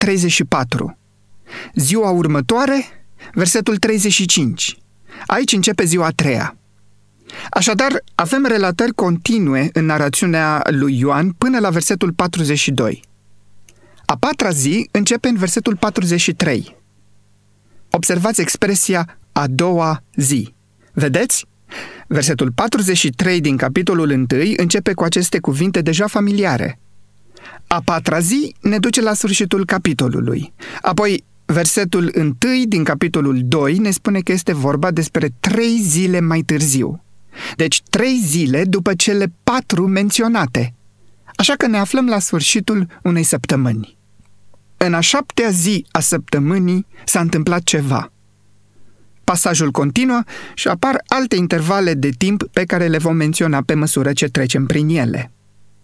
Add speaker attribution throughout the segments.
Speaker 1: 34. Ziua următoare, versetul 35. Aici începe ziua a treia. Așadar, avem relatări continue în narațiunea lui Ioan până la versetul 42. A patra zi începe în versetul 43. Observați expresia a doua zi. Vedeți? Versetul 43 din capitolul 1 începe cu aceste cuvinte deja familiare. A patra zi ne duce la sfârșitul capitolului. Apoi, versetul 1 din capitolul 2 ne spune că este vorba despre 3 zile mai târziu. Deci 3 zile după cele 4 menționate. Așa că ne aflăm la sfârșitul unei săptămâni. În a 7-a zi a săptămânii s-a întâmplat ceva. Pasajul continuă și apar alte intervale de timp pe care le vom menționa pe măsură ce trecem prin ele.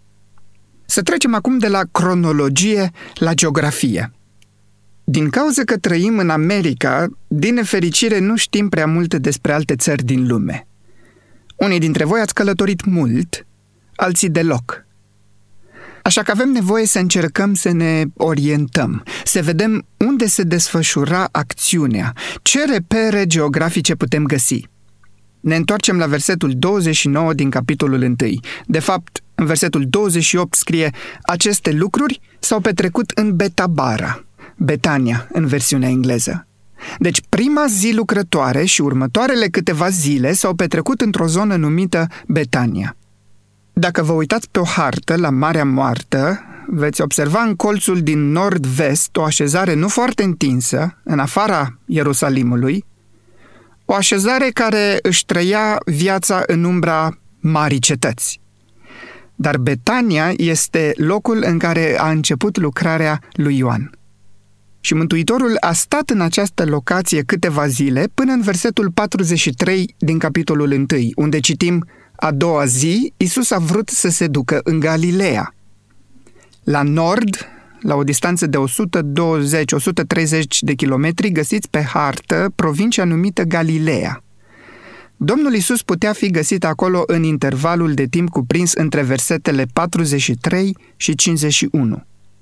Speaker 1: Să trecem acum de la cronologie la geografie. Din cauza că trăim în America, din nefericire nu știm prea multe despre alte țări din lume. Unii dintre voi ați călătorit mult, alții deloc. Așa că avem nevoie să încercăm să ne orientăm, să vedem unde se desfășura acțiunea, ce repere geografice putem găsi. Ne întoarcem la versetul 29 din capitolul 1. De fapt, în versetul 28 scrie: aceste lucruri s-au petrecut în Betabara, Betania în versiunea engleză. Deci prima zi lucrătoare și următoarele câteva zile s-au petrecut într-o zonă numită Betania. Dacă vă uitați pe o hartă la Marea Moartă, veți observa în colțul din nord-vest o așezare nu foarte întinsă, în afara Ierusalimului, o așezare care își trăia viața în umbra marii cetăți. Dar Betania este locul în care a început lucrarea lui Ioan. Și Mântuitorul a stat în această locație câteva zile până în versetul 43 din capitolul 1, unde citim: a doua zi, Iisus a vrut să se ducă în Galileea. La nord, la o distanță de 120-130 de kilometri, găsiți pe hartă provincia numită Galileea. Domnul Iisus putea fi găsit acolo în intervalul de timp cuprins între versetele 43 și 51.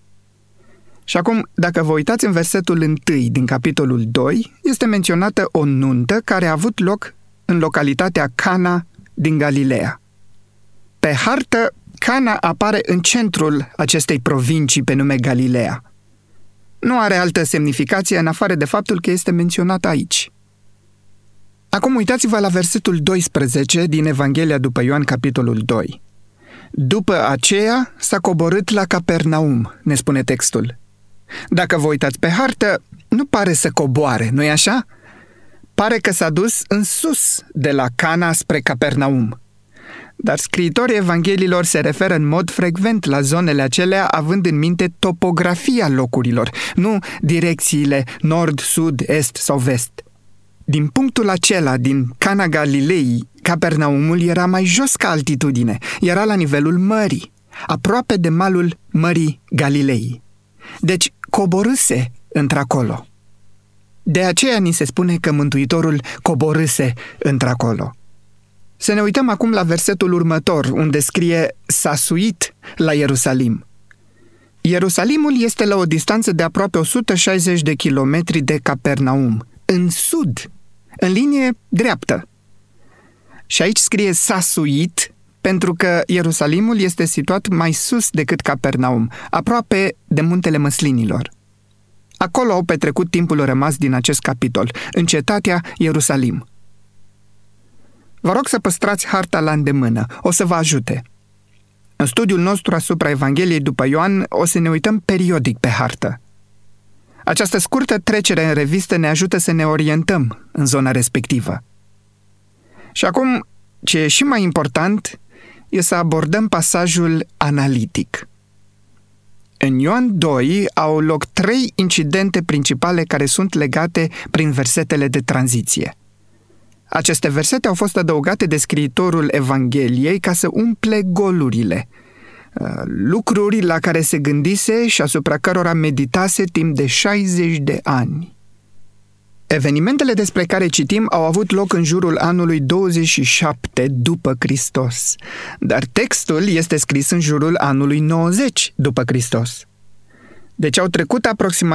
Speaker 1: Și acum, dacă vă uitați în versetul 1 din capitolul 2, este menționată o nuntă care a avut loc în localitatea Cana din Galileea. Pe hartă, Cana apare în centrul acestei provincii pe nume Galileea. Nu are altă semnificație în afară de faptul că este menționat aici. Acum uitați-vă la versetul 12 din Evanghelia după Ioan, capitolul 2. După aceea s-a coborât la Capernaum, ne spune textul. Dacă vă uitați pe hartă, nu pare să coboare, nu-i așa? Pare că s-a dus în sus de la Cana spre Capernaum. Dar scriitorii Evangheliilor se referă în mod frecvent la zonele acelea având în minte topografia locurilor, nu direcțiile nord, sud, est sau vest. Din punctul acela, din Cana Galilei, Capernaumul era mai jos ca altitudine, era la nivelul mării, aproape de malul Mării Galilei. Deci coborâse într-acolo. De aceea ni se spune că Mântuitorul coborâse într-acolo. Să ne uităm acum la versetul următor, unde scrie: s-a suit la Ierusalim. Ierusalimul este la o distanță de aproape 160 de kilometri de Capernaum, în sud, în linie dreaptă. Și aici scrie s-a suit, pentru că Ierusalimul este situat mai sus decât Capernaum, aproape de Muntele Măslinilor. Acolo au petrecut timpul rămas din acest capitol, în cetatea Ierusalim. Vă rog să păstrați harta la îndemână, o să vă ajute. În studiul nostru asupra Evangheliei după Ioan o să ne uităm periodic pe hartă. Această scurtă trecere în revistă ne ajută să ne orientăm în zona respectivă. Și acum, ce e și mai important, e să abordăm pasajul analitic. În Ioan 2 au loc 3 incidente principale care sunt legate prin versetele de tranziție. Aceste versete au fost adăugate de scriitorul Evangheliei ca să umple golurile, lucruri la care se gândise și asupra cărora meditase timp de 60 de ani. Evenimentele despre care citim au avut loc în jurul anului 27 după Hristos, dar textul este scris în jurul anului 90 după Hristos. Deci au trecut aproximativ